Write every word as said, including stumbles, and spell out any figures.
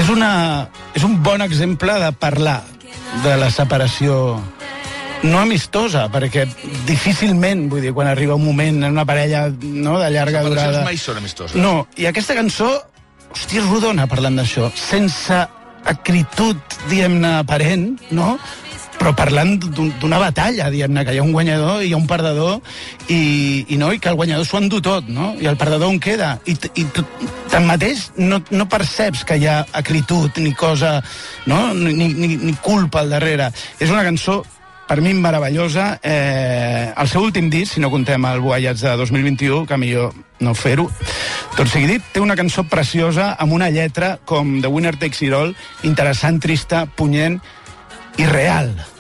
és, una, és un bon exemple de parlar de la separació no amistosa, perquè difícilment, vull dir, quan arriba un moment en una parella no, de llarga durada... Les separacions mai són amistoses. No, i aquesta cançó, hòstia, és rodona parlant d'això, sense acritud, diguem-ne, aparent, no?, però parlant d'una batalla, diguem-ne, que hi ha un guanyador i hi ha un perdedor, i, i, no, i que el guanyador s'ho endú tot, no? I el perdedor on queda. I, i tanmateix no, no perceps que hi ha acritud ni cosa, no? ni, ni, ni culpa al darrere. És una cançó, per mi, meravellosa. Eh, el seu últim disc, si no contem el Voyage de dos mil vint-i-u, que millor no fer-ho, tot sigui dit, té una cançó preciosa amb una lletra com The Winner Takes It All, interessant, trista, punyent i real.